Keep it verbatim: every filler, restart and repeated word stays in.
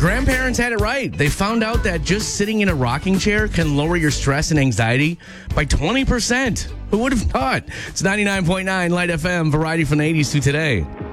grandparents had it right. They found out that just sitting in a rocking chair can lower your stress and anxiety by twenty percent. Who would have thought? It's ninety-nine point nine Light F M, variety from the eighties to today.